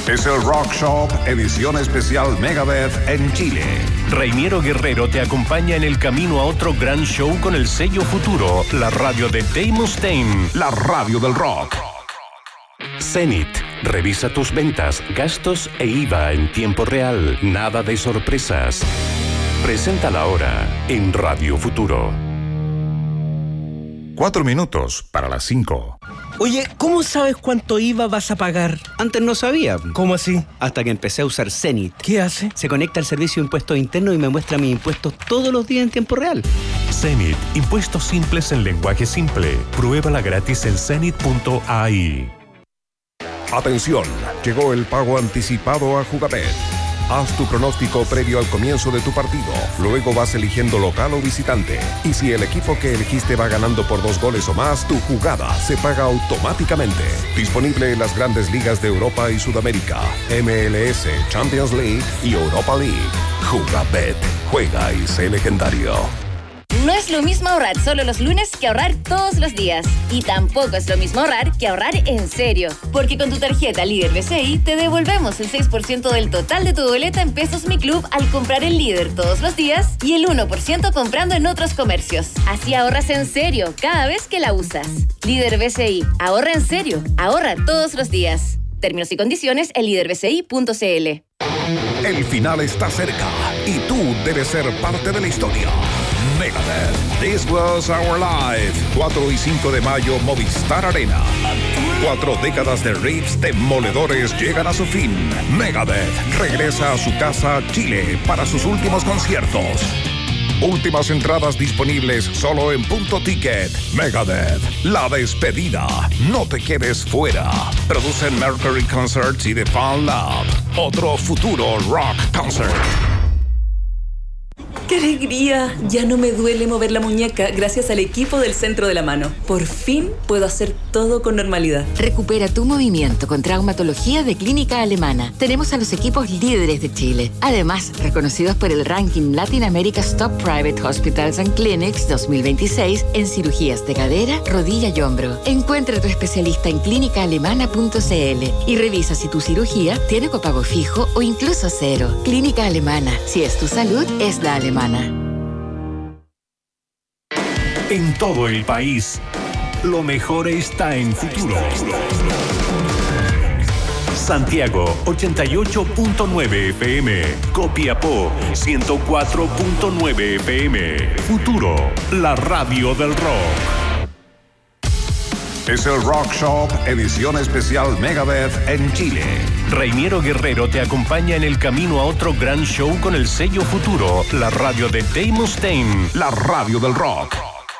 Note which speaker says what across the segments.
Speaker 1: Es el Rock Shop, edición especial Megadeth en Chile.
Speaker 2: Reiniero Guerrero te acompaña en el camino a otro gran show con el sello Futuro, la radio de Dave Mustaine, la radio del rock. Zenith. Revisa tus ventas, gastos e IVA en tiempo real. Nada de sorpresas. Presenta la hora en Radio Futuro.
Speaker 1: 4 minutos para las 5.
Speaker 3: Oye, ¿cómo sabes cuánto IVA vas a pagar?
Speaker 4: Antes no sabía.
Speaker 3: ¿Cómo así?
Speaker 4: Hasta que empecé a usar Zenith.
Speaker 3: ¿Qué hace?
Speaker 4: Se conecta al servicio de impuestos internos y me muestra mis impuestos todos los días en tiempo real.
Speaker 2: Zenith. Impuestos simples en lenguaje simple. Pruébala gratis en zenith.ai.
Speaker 1: Atención, llegó el pago anticipado a Jugabet. Haz tu pronóstico previo al comienzo de tu partido. Luego vas eligiendo local o visitante. Y si el equipo que elegiste va ganando por 2 goles o más, tu jugada se paga automáticamente. Disponible en las grandes ligas de Europa y Sudamérica, MLS, Champions League y Europa League. Jugabet. Juega y sé legendario.
Speaker 5: No es lo mismo ahorrar solo los lunes que ahorrar todos los días. Y tampoco es lo mismo ahorrar que ahorrar en serio. Porque con tu tarjeta Líder BCI te devolvemos el 6% del total de tu boleta en Pesos Mi Club al comprar el Líder todos los días y el 1% comprando en otros comercios. Así ahorras en serio cada vez que la usas. Líder BCI. Ahorra en serio. Ahorra todos los días. Términos y condiciones en liderbci.cl.
Speaker 1: El final está cerca y tú debes ser parte de la historia. Megadeth, This Was Our Life, 4 y 5 de mayo, Movistar Arena. 4 décadas de riffs demoledores llegan a su fin. Megadeth regresa a su casa, Chile, para sus últimos conciertos. Últimas entradas disponibles solo en Punto Ticket. Megadeth, la despedida. No te quedes fuera. Producen Mercury Concerts y The Fan Lab. Otro futuro rock concert.
Speaker 6: ¡Qué alegría! Ya no me duele mover la muñeca gracias al equipo del Centro de la Mano. Por fin puedo hacer todo con normalidad.
Speaker 7: Recupera tu movimiento con traumatología de Clínica Alemana. Tenemos a los equipos líderes de Chile. Además, reconocidos por el ranking Latin America's Top Private Hospitals and Clinics 2026 en cirugías de cadera, rodilla y hombro. Encuentra a tu especialista en clínicaalemana.cl y revisa si tu cirugía tiene copago fijo o incluso cero. Clínica Alemana. Si es tu salud, es la alemana.
Speaker 2: En todo el país, lo mejor está en Futuro. Santiago, 88.9 FM. Copiapó, 104.9 FM. Futuro, la radio del rock.
Speaker 1: Es el Rock Shop, edición especial Megadeth en Chile.
Speaker 2: Reiniero Guerrero te acompaña en el camino a otro gran show con el sello Futuro, la radio de Dave Mustaine,
Speaker 1: la radio del rock.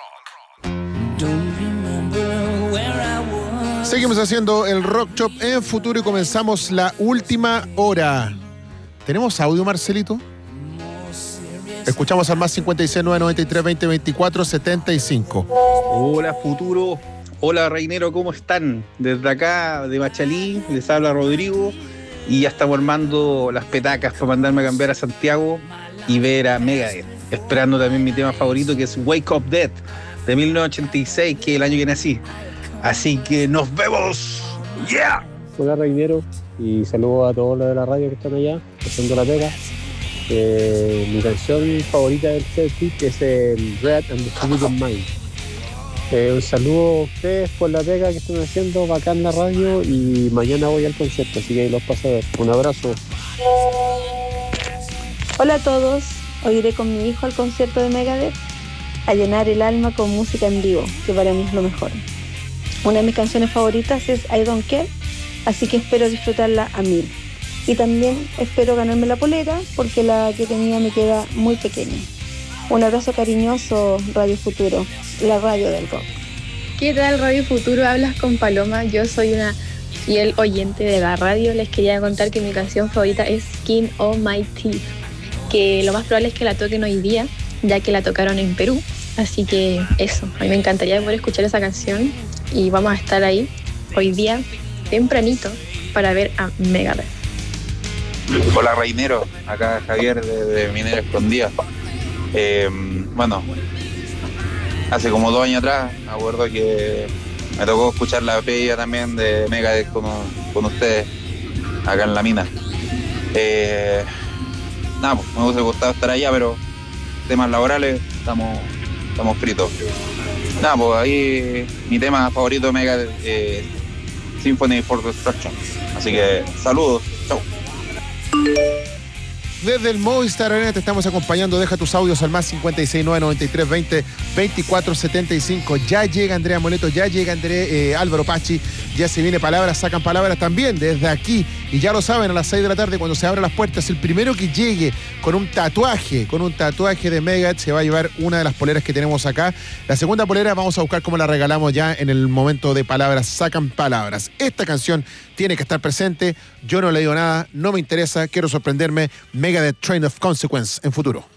Speaker 8: Seguimos haciendo el Rock Shop en Futuro y comenzamos la última hora. ¿Tenemos audio, Marcelito? Escuchamos al más 569 93 20 24 75.
Speaker 9: Hola, Futuro. Hola, Reinero, ¿cómo están? Desde acá, de Machalí, les habla Rodrigo y ya estamos armando las petacas para mandarme a cambiar a Santiago y ver a Megadeth. Esperando también mi tema favorito, que es Wake Up Dead, de 1986, que es el año que nací. Así que nos vemos. ¡Yeah!
Speaker 10: Hola, Reinero, y saludos a todos los de la radio que están allá, haciendo la pega. Mi canción favorita del Celtic es el Red and the Physical Mind. Un saludo a ustedes por la pega que están haciendo, bacán la radio, y mañana voy al concierto, así que los paso a ver. Un abrazo.
Speaker 11: Hola a todos, hoy iré con mi hijo al concierto de Megadeth a llenar el alma con música en vivo, que para mí es lo mejor. Una de mis canciones favoritas es I Don't Care, así que espero disfrutarla a mil. Y también espero ganarme la polera, porque la que tenía me queda muy pequeña. Un abrazo cariñoso, Radio Futuro, la radio del rock.
Speaker 12: ¿Qué tal, Radio Futuro? Hablas con Paloma. Yo soy una fiel oyente de la radio. Les quería contar que mi canción favorita es Skin on My Teeth, que lo más probable es que la toquen hoy día, ya que la tocaron en Perú. Así que eso, a mí me encantaría poder escuchar esa canción y vamos a estar ahí hoy día tempranito para ver a Megadeth.
Speaker 9: Hola, Reinero, acá Javier de Minera Escondida. Bueno, hace como 2 años atrás me acuerdo que me tocó escuchar la previa también de Megadeth con ustedes
Speaker 13: acá en la mina. Nada, pues me hubiese gustado estar allá, pero temas laborales estamos fritos. Nada, pues ahí mi tema favorito de Megadeth, Symphony for Destruction. Así que saludos, chau.
Speaker 8: Desde el Movistar Arena te estamos acompañando. Deja tus audios al más 569-9320-2475. Ya llega Andrea Moleto, ya llega Álvaro Pachi. Ya se viene Palabras, Sacan Palabras también desde aquí. Y ya lo saben, a las 6 de la tarde, cuando se abran las puertas, el primero que llegue con un tatuaje de Megadeth se va a llevar una de las poleras que tenemos acá. La segunda polera vamos a buscar cómo la regalamos ya en el momento de Palabras, Sacan Palabras. Esta canción tiene que estar presente. Yo no le digo nada, no me interesa, quiero sorprenderme. Megadeth, Train of Consequence en Futuro.